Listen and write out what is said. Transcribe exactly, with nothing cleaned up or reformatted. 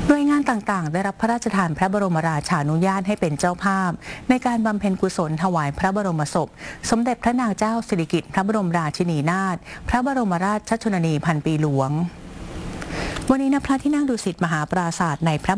โดยงานต่างๆได้รับพระราชทานพระบรมราชานุญาตให้เป็นเจ้าภาพในการบำเพ็ญกุศลถวายพระบรมศพสมเด็จพระนางเจ้าสิริกิติ์พระบรมราชินีนาถพระบรมราชชนนีพันปีหลวงวันนี้ณพระที่นั่งดุสิตมหาปราสาทในพระ